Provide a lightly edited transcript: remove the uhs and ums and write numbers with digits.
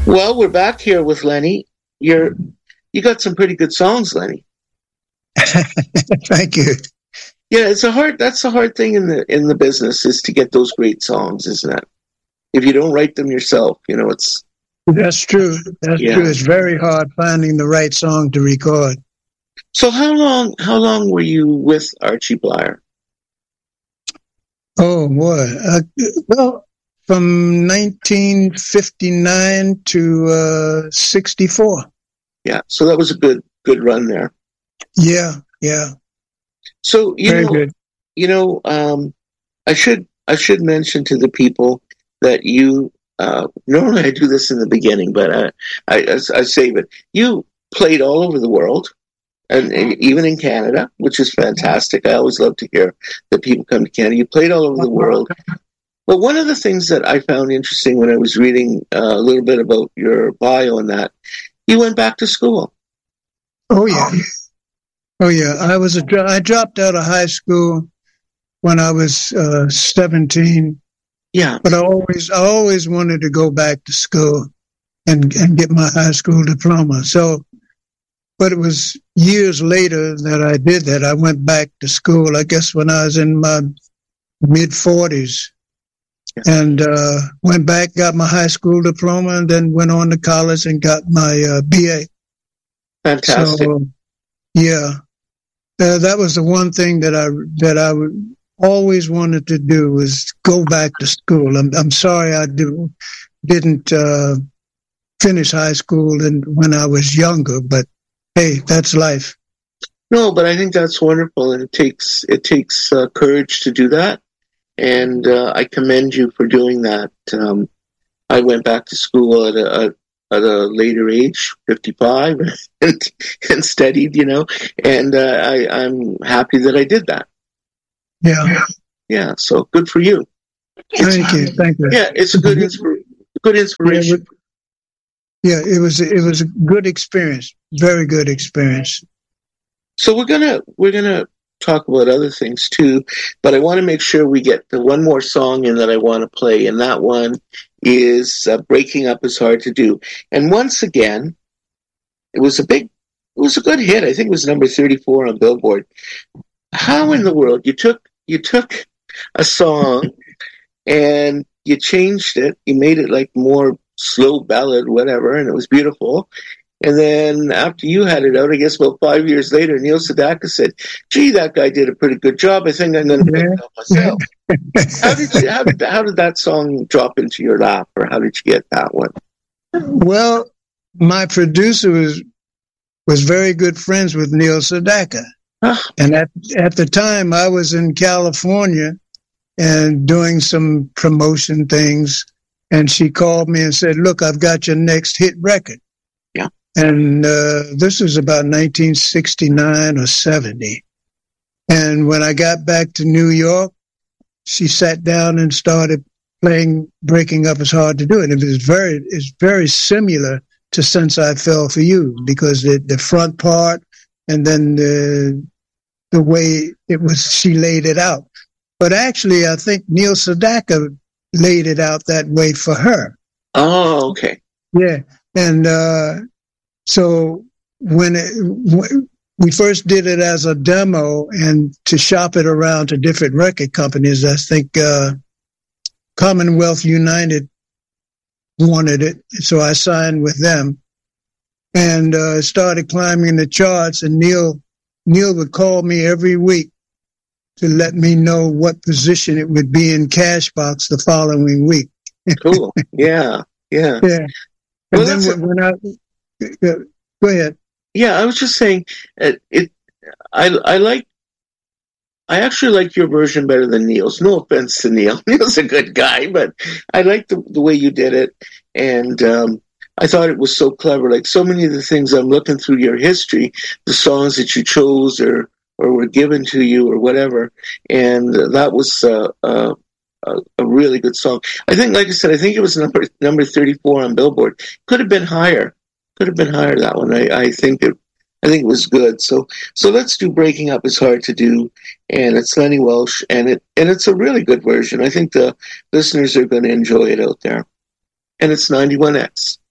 Well, we're back here with Lenny. You got some pretty good songs, Lenny. Thank you. Yeah, that's a hard thing in the business is to get those great songs, isn't it? If you don't write them yourself, it's That's true. That's yeah. true. It's very hard finding the right song to record. So how long were you with Archie Blyer? Oh boy. Well, from 1959 to 64. Yeah, so that was a good run there. Yeah, yeah. So Very good. I should mention to the people that you normally I do this in the beginning, but I save it. You played all over the world, and even in Canada, which is fantastic. I always love to hear that people come to Canada. You played all over the world. But one of the things that I found interesting when I was reading a little bit about your bio and that, you went back to school. Oh yeah. Oh yeah. I dropped out of high school when I was 17. Yeah. But I always wanted to go back to school and get my high school diploma. So, but it was years later that I did that. I went back to school, I guess when I was in my mid-40s. Yeah. And went back, got my high school diploma, and then went on to college and got my BA. Fantastic. So, yeah. That was the one thing that I always wanted to do was go back to school. I'm sorry I didn't finish high school when I was younger, but hey, that's life. No, but I think that's wonderful, and it takes courage to do that, and I commend you for doing that. I went back to school at a later age, 55, and studied, and I'm happy that I did that. Yeah. Yeah, so good for you. Thank you. Yeah, it's a good inspiration. Yeah, it was a good experience. Very good experience. So we're gonna talk about other things too, but I want to make sure we get the one more song in that I want to play, and that one is "Breaking Up Is Hard to Do." And once again, it was a good hit. I think it was number 34 on Billboard. How in the world you took a song and you changed it, you made it like more slow ballad, whatever, and it was beautiful. And then after you had it out, I guess about 5 years later, Neil Sedaka said, "Gee, that guy did a pretty good job. I think I'm going to pick it up myself." How did that song drop into your lap, or how did you get that one? Well, my producer was very good friends with Neil Sedaka. And at the time, I was in California and doing some promotion things, and she called me and said, "Look, I've got your next hit record." Yeah. And this was about 1969 or 70. And when I got back to New York, she sat down and started playing "Breaking Up Is Hard to Do." And it's very similar to "Since I Fell for You," because the front part and then the way she laid it out. But actually, I think Neil Sedaka laid it out that way for her. Oh, okay. Yeah. And so when we first did it as a demo and to shop it around to different record companies, I think Commonwealth United wanted it. So I signed with them and started climbing the charts, and Neil would call me every week to let me know what position it would be in Cashbox the following week. Cool. Yeah. Yeah. And then go ahead. Yeah, I was just saying, I actually like your version better than Neil's. No offense to Neil. Neil's a good guy, but I like the way you did it. And I thought it was so clever. Like so many of the things, I'm looking through your history, the songs that you chose or were given to you or whatever. And that was a really good song. I think, like I said, I think it was number 34 on Billboard. Could have been higher. That one. I think it was good. So let's do "Breaking Up Is Hard to Do," and it's Lenny Welch, and it's a really good version. I think the listeners are going to enjoy it out there. And it's 91X.